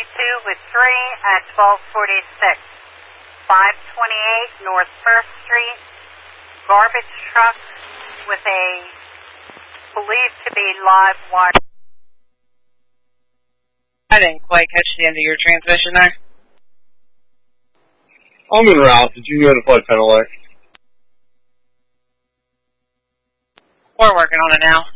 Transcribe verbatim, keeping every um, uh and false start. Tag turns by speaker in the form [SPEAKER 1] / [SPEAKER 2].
[SPEAKER 1] twenty-two with three at twelve forty-six. five twenty-eight North First Street. Garbage truck with a believed to be live wire.
[SPEAKER 2] I didn't quite catch the end of your transmission there.
[SPEAKER 3] I'm en route. Did you hear the flight penalty?
[SPEAKER 2] We're working on it now.